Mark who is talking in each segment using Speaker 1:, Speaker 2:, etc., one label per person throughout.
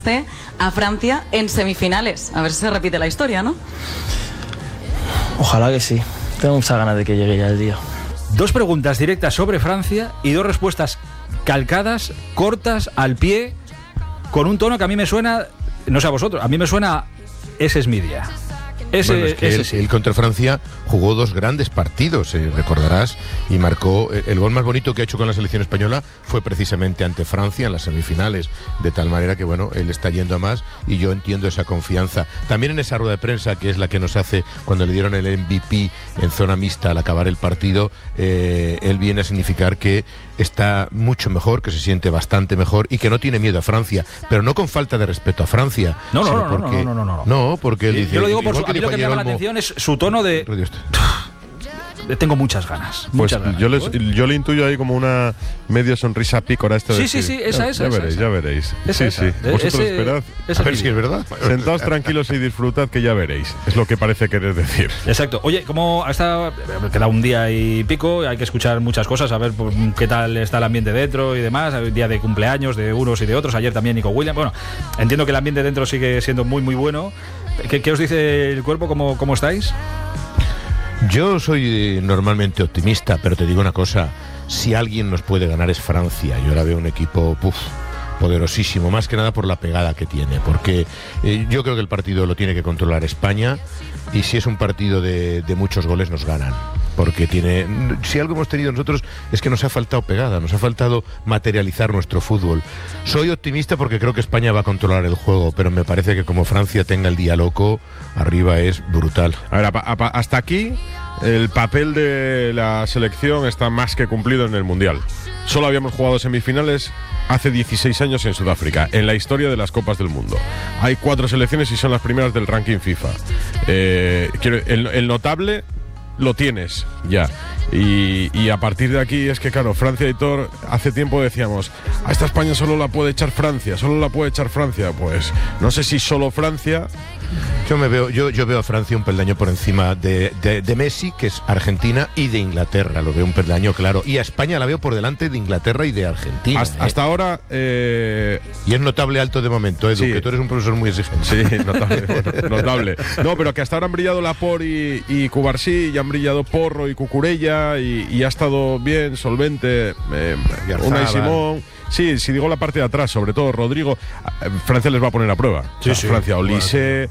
Speaker 1: a Francia en semifinales. A ver si se repite la historia, ¿no?
Speaker 2: Ojalá que sí. Tengo muchas ganas de que llegue ya el día.
Speaker 3: 2 preguntas directas sobre Francia y 2 respuestas calcadas, cortas, al pie, con un tono que a mí me suena, no sé a vosotros, a mí me suena ese es mi día.
Speaker 4: Él contra Francia jugó 2 grandes partidos, recordarás, y marcó el gol más bonito que ha hecho con la selección española fue precisamente ante Francia en las semifinales, de tal manera que bueno, él está yendo a más y yo entiendo esa confianza. También en esa rueda de prensa, que es la que nos hace cuando le dieron el MVP en zona mixta al acabar el partido, él viene a significar que está mucho mejor, que se siente bastante mejor y que no tiene miedo a Francia, pero no con falta de respeto a Francia. No, porque él dice,
Speaker 3: yo lo digo por a mí lo que me llama la atención es su tono de tengo muchas ganas.
Speaker 5: Pues
Speaker 3: muchas ganas.
Speaker 5: Yo le intuyo ahí como una medio sonrisa pícora esto de
Speaker 3: sí, esa.
Speaker 5: Ya veréis. Vosotros esperad.
Speaker 4: A ver si es verdad.
Speaker 5: Sentaos tranquilos y disfrutad, que ya veréis. Es lo que parece querer decir.
Speaker 3: Exacto. Oye, como queda un día y pico, hay que escuchar muchas cosas, a ver qué tal está el ambiente dentro y demás. Hay día de cumpleaños de unos y de otros. Ayer también Nico Williams. Bueno, entiendo que el ambiente dentro sigue siendo muy, muy bueno. ¿Qué os dice el cuerpo? ¿Cómo estáis?
Speaker 4: Yo soy normalmente optimista, pero te digo una cosa, si alguien nos puede ganar es Francia. Yo ahora veo un equipo poderosísimo, más que nada por la pegada que tiene, porque yo creo que el partido lo tiene que controlar España, y si es un partido de muchos goles nos ganan, porque si algo hemos tenido nosotros es que nos ha faltado pegada, nos ha faltado materializar nuestro fútbol. Soy optimista porque creo que España va a controlar el juego, pero me parece que como Francia tenga el día loco, arriba es brutal.
Speaker 5: A ver, hasta aquí el papel de la selección está más que cumplido en el Mundial. Solo habíamos jugado semifinales hace 16 años en Sudáfrica, en la historia de las Copas del Mundo. Hay 4 selecciones y son las primeras del ranking FIFA. El notable lo tienes ya. Y a partir de aquí es que, claro, Francia y Thor, hace tiempo decíamos, a esta España solo la puede echar Francia. Pues no sé si solo Francia.
Speaker 4: Yo veo a Francia un peldaño por encima de Messi, que es Argentina, y de Inglaterra. Lo veo un peldaño claro. Y a España la veo por delante de Inglaterra y de Argentina.
Speaker 5: Hasta ahora.
Speaker 4: Y es notable alto de momento, Edu, sí, que tú eres un profesor muy exigente.
Speaker 5: Sí, notable. No, pero que hasta ahora han brillado Laporte y Cubarsí, y han brillado Porro y Cucurella, y ha estado bien, solvente. Unai Simón. Sí, si digo la parte de atrás, sobre todo Rodrigo, Francia les va a poner a prueba.
Speaker 4: Sí.
Speaker 5: Francia, Olise,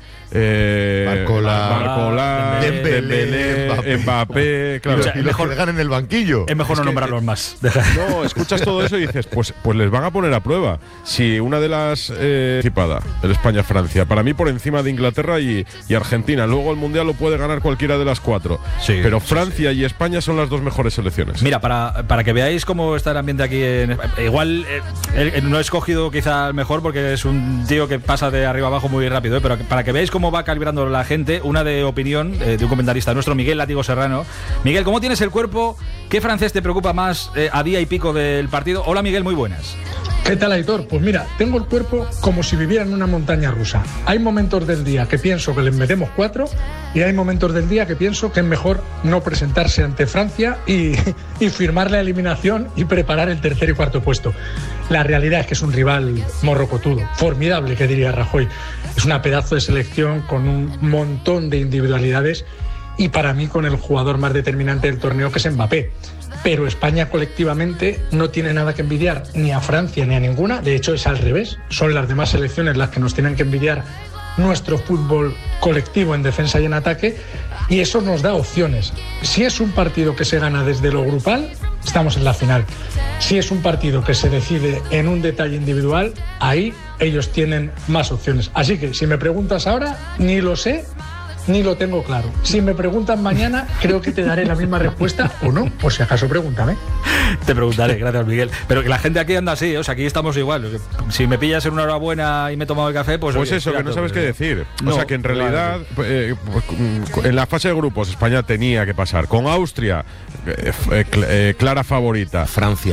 Speaker 4: Barcola,
Speaker 5: Dembélé, Mbappé, claro.
Speaker 4: Y los que le ganen el banquillo.
Speaker 3: Es mejor no nombrarlos más.
Speaker 5: No, escuchas todo eso y dices, pues les van a poner a prueba. Si una de las anticipada, el España-Francia, para mí por encima de Inglaterra y Argentina. Luego el Mundial lo puede ganar cualquiera de las 4. Sí, pero Francia y España son las 2 mejores selecciones.
Speaker 3: Mira, para que veáis cómo está el ambiente aquí igual no he escogido quizá el mejor porque es un tío que pasa de arriba abajo muy rápido, pero para que veáis cómo va calibrando la gente, una de opinión de un comentarista nuestro, Miguel Látigo Serrano. Miguel, ¿cómo tienes el cuerpo? ¿Qué francés te preocupa más a día y pico del partido? Hola Miguel, muy buenas.
Speaker 6: ¿Qué tal, Aitor? Pues mira, tengo el cuerpo como si viviera en una montaña rusa. Hay momentos del día que pienso que les metemos 4 y hay momentos del día que pienso que es mejor no presentarse ante Francia y firmar la eliminación y preparar el tercer y cuarto puesto. La realidad es que es un rival morrocotudo, formidable, que diría Rajoy. Es una pedazo de selección con un montón de individualidades y para mí con el jugador más determinante del torneo, que es Mbappé. Pero España colectivamente no tiene nada que envidiar ni a Francia ni a ninguna. De hecho, es al revés. Son las demás selecciones las que nos tienen que envidiar nuestro fútbol colectivo en defensa y en ataque, y eso nos da opciones. Si es un partido que se gana desde lo grupal, estamos en la final. Si es un partido que se decide en un detalle individual, ahí ellos tienen más opciones. Así que si me preguntas ahora, ni lo sé ni lo tengo claro. Si me preguntan mañana, creo que te daré la misma respuesta o no, por si acaso pregúntame.
Speaker 3: Te preguntaré, gracias Miguel. Pero que la gente aquí anda así, o sea, aquí estamos igual. Si me pillas en una hora buena y me he tomado el café, pues
Speaker 5: oye, eso, que no sabes qué decir. No, o sea, que en realidad, en la fase de grupos, España tenía que pasar. Con Austria, clara favorita.
Speaker 4: Francia